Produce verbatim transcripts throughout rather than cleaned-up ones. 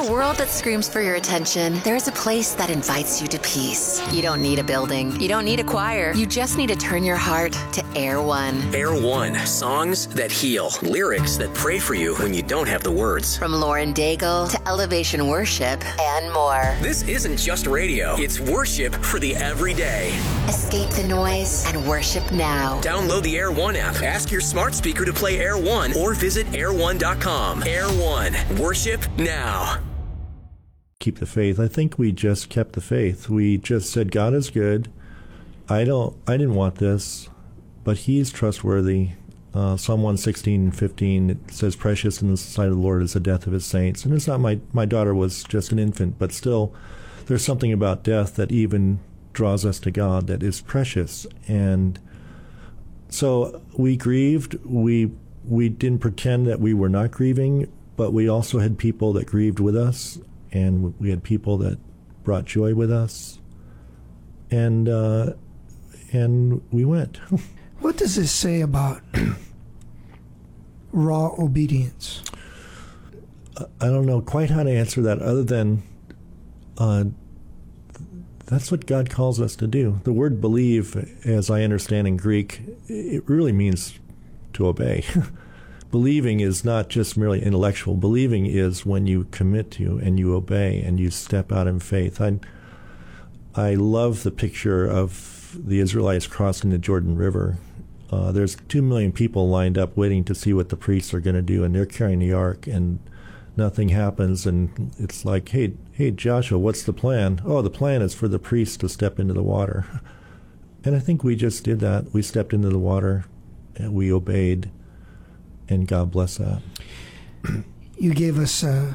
a world that screams for your attention, there's a place that invites you to peace. You don't need a building. You don't need a choir. You just need to turn your heart to Air One. Air One. Songs that heal. Lyrics that pray for you when you don't have the words. From Lauren Daigle to Elevation Worship and more. This isn't just radio. It's worship for the everyday. Escape the noise and worship now. Download the Air One app. Ask your smart speaker to play Air One or visit air one dot com. Air One. Worship now. Keep the faith. I think we just kept the faith. We just said, God is good. I don't. I didn't want this, but He's trustworthy. Uh, Psalm one sixteen, fifteen, it says, precious in the sight of the Lord is the death of His saints. And it's not my, my daughter was just an infant, but still there's something about death that even draws us to God that is precious. And so we grieved. We we didn't pretend that we were not grieving, but we also had people that grieved with us, and we had people that brought joy with us, and uh, and we went. What does this say about raw obedience? I don't know quite how to answer that, other than uh, that's what God calls us to do. The word believe, as I understand in Greek, it really means to obey. Believing is not just merely intellectual. Believing is when you commit to and you obey and you step out in faith. I, I love the picture of the Israelites crossing the Jordan River. Uh, there's two million people lined up waiting to see what the priests are going to do, and they're carrying the ark, and nothing happens. And it's like, hey, hey, Joshua, what's the plan? Oh, the plan is for the priests to step into the water. And I think we just did that. We stepped into the water, and we obeyed, and God bless that. You gave us a,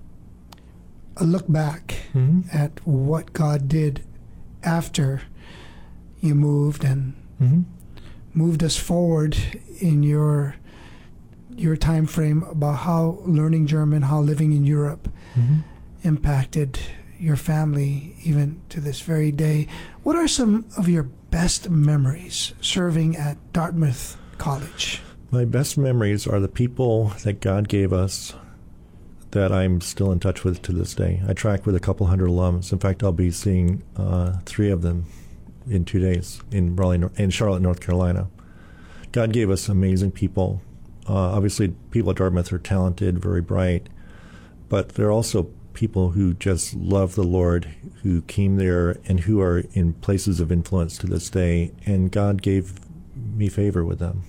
a look back mm-hmm. at what God did after you moved, and mm-hmm. moved us forward in your your time frame about how learning German, how living in Europe mm-hmm. impacted your family even to this very day. What are some of your best memories serving at Dartmouth College? My best memories are the people that God gave us that I'm still in touch with to this day. I track with a couple hundred alums. In fact, I'll be seeing uh, three of them in two days in Raleigh, in Charlotte, North Carolina. God gave us amazing people. Uh, obviously, people at Dartmouth are talented, very bright, but they're also people who just love the Lord, who came there and who are in places of influence to this day, and God gave me favor with them.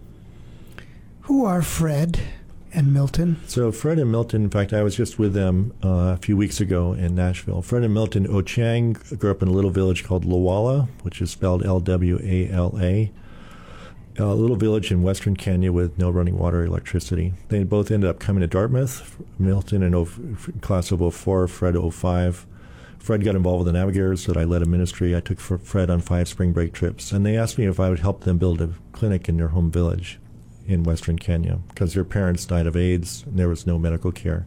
Who are Fred and Milton? So Fred and Milton, in fact, I was just with them uh, a few weeks ago in Nashville. Fred and Milton Ochang grew up in a little village called Lawala, which is spelled L W A L A, a little village in western Kenya with no running water or electricity. They both ended up coming to Dartmouth, Milton in o- class of oh four, Fred oh five. Fred got involved with the Navigators, so that I led a ministry. I took Fred on five spring break trips, and they asked me if I would help them build a clinic in their home village in western Kenya, because their parents died of AIDS and there was no medical care.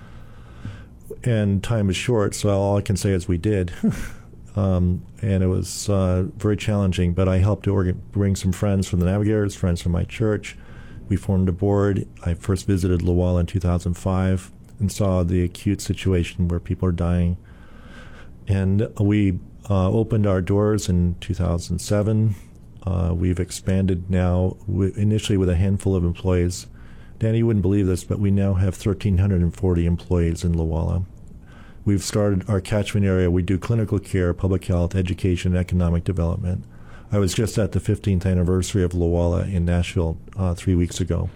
And time is short, so all I can say is we did. um, and it was uh, very challenging, but I helped to organ- bring some friends from the Navigators, friends from my church. We formed a board. I first visited Lawala in two thousand five and saw the acute situation where people are dying. And we uh, opened our doors in two thousand seven. Uh, we've expanded now, w- initially with a handful of employees. Danny, you wouldn't believe this, but we now have one thousand three hundred forty employees in Lawala. We've started our catchment area. We do clinical care, public health, education, economic development. I was just at the fifteenth anniversary of Lawala in Nashville uh, three weeks ago.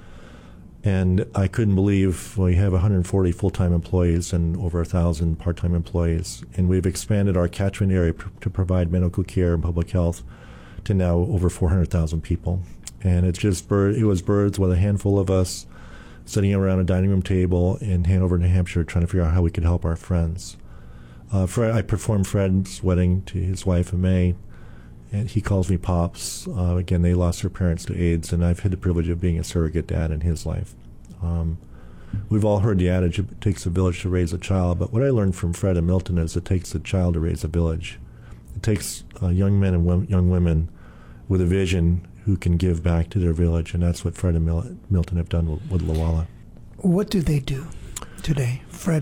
And I couldn't believe we have one hundred forty full-time employees and over one thousand part-time employees. And we've expanded our catchment area pr- to provide medical care and public health to now over four hundred thousand people. And it's just bird, it was birds with a handful of us sitting around a dining room table in Hanover, New Hampshire, trying to figure out how we could help our friends. Uh, Fred, I performed Fred's wedding to his wife in May, and he calls me Pops. Uh, again, they lost their parents to AIDS, and I've had the privilege of being a surrogate dad in his life. Um, we've all heard the adage, it takes a village to raise a child, but what I learned from Fred and Milton is it takes a child to raise a village. It takes uh, young men and w- young women with a vision who can give back to their village, and that's what Fred and Mil- Milton have done with, with Lawala. What do they do today, Fred